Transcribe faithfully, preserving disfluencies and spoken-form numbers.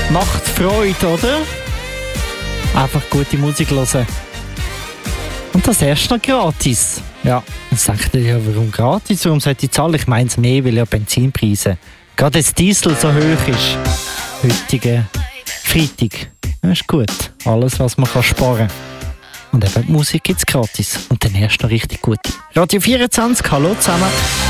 Macht Freude, oder? Einfach gute Musik hören. Und das erst noch gratis. Ja, dann sagt ihr ja, warum gratis? Warum sollte ich zahlen? Ich meine es mehr, weil ja Benzinpreise, gerade das Diesel so hoch ist. Heutige Freitag. Das ist gut. Alles, was man kann sparen kann. Und eben die Musik gibt es gratis. Und dann erst noch richtig gute. Radio vierundzwanzig, hallo zusammen.